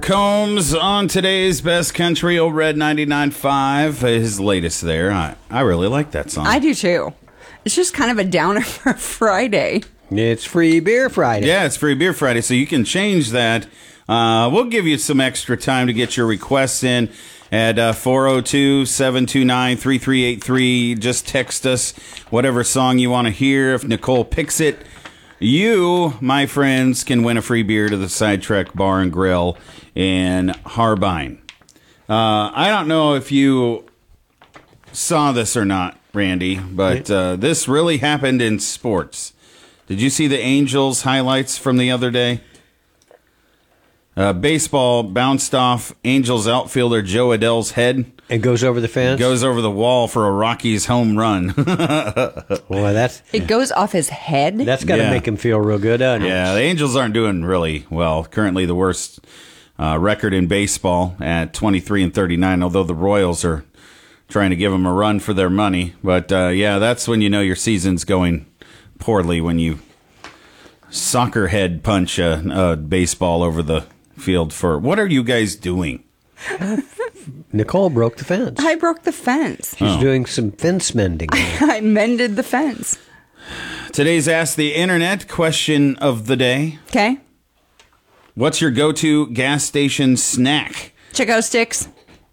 Combs on today's Best Country, Old Red 99.5. His latest there. I really like that song. I do too. It's just kind of a downer for Friday. It's Free Beer Friday. Yeah, it's Free Beer Friday, so you can change that. We'll give you some extra time to get your requests in at 402-729-3383. Just text us whatever song you want to hear. If Nicole picks it, you, my friends, can win a free beer to the Sidetrack Bar and Grill in Harbine. I don't know if you saw this or not, Randy, but this really happened in sports. Did you see the Angels highlights from the other day? Baseball bounced off Angels outfielder Joe Adell's head. It goes over the fence? Goes over the wall for a Rockies home run. Boy, It goes off his head? that's got to make him feel real good, doesn't it? Yeah, the Angels aren't doing really well. Currently the worst record in baseball at 23-39, although the Royals are trying to give them a run for their money. But, yeah, that's when you know your season's going poorly, when you soccer head punch a baseball over the field for... What are you guys doing? Nicole broke the fence. I broke the fence. She's doing some fence mending. I mended the fence. Today's Ask the Internet question of the day. Okay. What's your go-to gas station snack Chico sticks.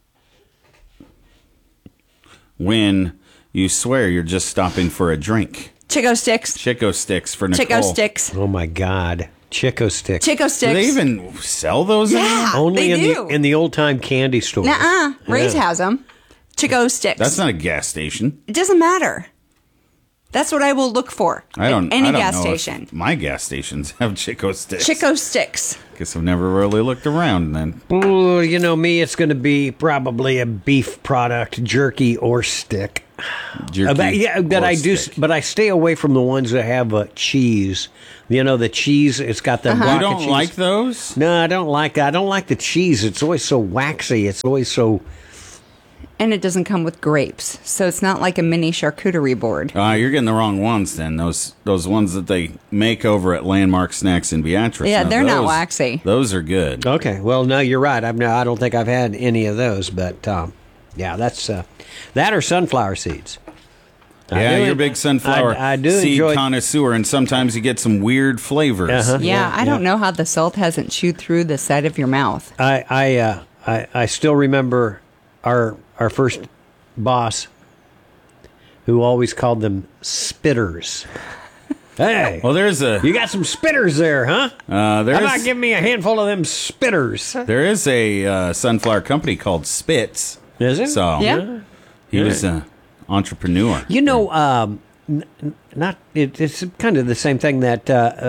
when you swear you're just stopping for a drink? Chico sticks. Chico sticks for Nicole. Chico sticks. Oh, my God. Chico sticks. Chico sticks. Do they even sell those anymore? Yeah, Only they do. in the old-time candy store. Nuh-uh. Ray's has them. Chico sticks. That's not a gas station. It doesn't matter. That's what I will look for I don't. at any I don't gas know station. If my gas stations have Chico sticks. Chico sticks. Guess I've never really looked around then. Ooh, you know me, it's going to be probably a beef product, jerky or stick. Jerky But or I do. stick. But I stay away from the ones that have cheese. You know, the cheese. It's got the block You of don't cheese. like those? No, I don't like. I don't like the cheese. It's always so waxy. It's always so. And it doesn't come with grapes. So it's not like a mini charcuterie board. You're getting the wrong ones then. Those ones that they make over at Landmark Snacks in Beatrice. Yeah, Now, they're not those- waxy. Those are good. Okay, well, no, you're right. I don't think I've had any of those, but yeah, that's that or sunflower seeds. Yeah, you're a big sunflower I do seed enjoy. connoisseur, and sometimes you get some weird flavors. Uh-huh. Yeah, I don't know how the salt hasn't chewed through the side of your mouth. I still remember our first boss, who always called them spitters. Hey, Well, there's you got some spitters there, huh? How about there's giving me a handful of them spitters? there is a sunflower company called Spitz. Is it? So Yeah. he was an entrepreneur. You know, it's kind of the same thing that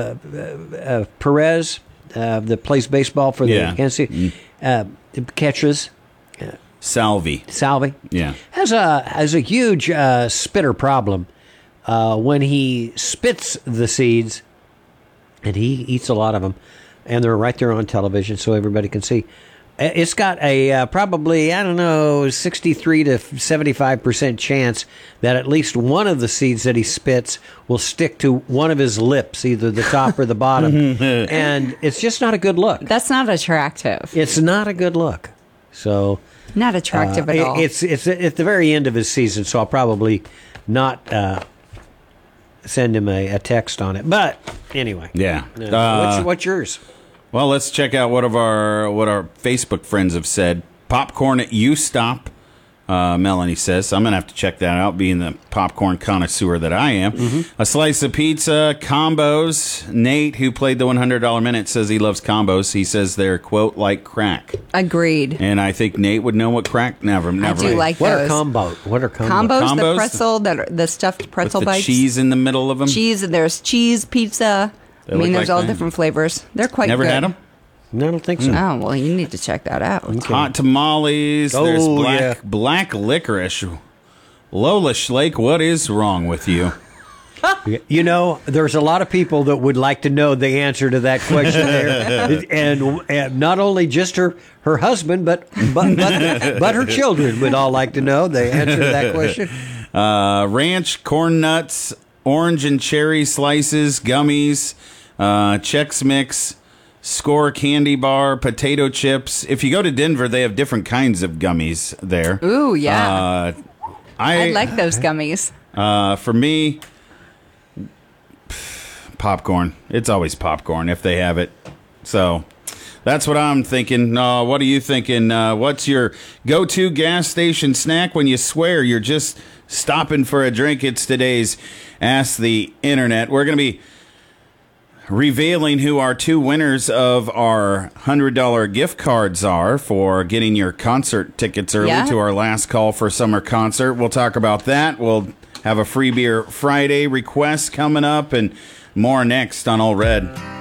Perez, that plays baseball for the Yeah. Kansas City, catches Salvi. Yeah. has a huge spitter problem when he spits the seeds, and he eats a lot of them, and they're right there on television so everybody can see. It's got a probably, 63 to 75% chance that at least one of the seeds that he spits will stick to one of his lips, either the top or the bottom. And it's just not a good look. That's not attractive. It's not a good look. So Not attractive at all. it's at the very end of his season, so I'll probably not send him a text on it. But anyway, Yeah. what's yours? Well, let's check out what our Facebook friends have said. Popcorn at U Stop, Melanie says. I'm going to have to check that out, being the popcorn connoisseur that I am. A slice of pizza, combos. Nate, who played the $100 minute, says he loves combos. He says they're, quote, like crack. Agreed. And I think Nate would know what crack. Never. I do like What those. are combos? What are combos? Combos, the Combos? pretzel, the stuffed With pretzel the bites. cheese in the middle of them. Cheese, there's cheese, pizza. They I mean, look there's like all that. different flavors. They're quite Never good. had them? No, I don't think so. Oh, well, you need to check that out. Hot tamales. Oh, There's yeah. black licorice. Lola Schlake, what is wrong with you? You know, there's a lot of people that would like to know the answer to that question there, and not only just her husband, but her children would all like to know the answer to that question. Ranch, corn nuts, orange and cherry slices, gummies, Chex Mix, Score candy bar, potato chips. If you go to Denver, they have different kinds of gummies there. Ooh, yeah. I I like those gummies. For me, popcorn. It's always popcorn if they have it. So that's what I'm thinking. What are you thinking? What's your go-to gas station snack when you swear you're just stopping for a drink? It's today's Ask the Internet. We're going to be revealing who our two winners of our $100 gift cards are for getting your concert tickets early to our last call for summer concert. We'll talk about that. We'll have a Free Beer Friday request coming up and more next on All Red.